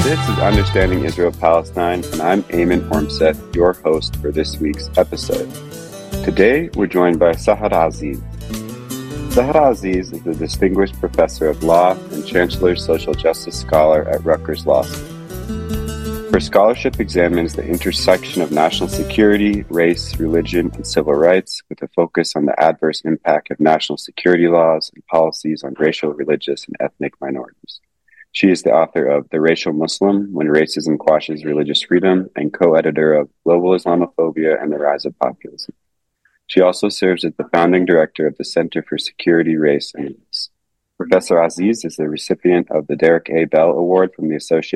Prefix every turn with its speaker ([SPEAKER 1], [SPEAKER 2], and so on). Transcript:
[SPEAKER 1] This is Understanding Israel-Palestine, and I'm Eamon Ormseth, your host for this week's episode. Today, we're joined by Sahar Aziz. Sahar Aziz is a distinguished professor of law and Chancellor's Social Justice Scholar at Rutgers Law School. Her scholarship examines the intersection of national security, race, religion, and civil rights, with a focus on the adverse impact of national security laws and policies on racial, religious, and ethnic minorities. She is the author of The Racial Muslim, When Racism Quashes Religious Freedom, and co-editor of Global Islamophobia and the Rise of Populism. She also serves as the founding director of the Center for Security, Race, and Race. Professor Aziz is the recipient of the Derek A. Bell Award from the Association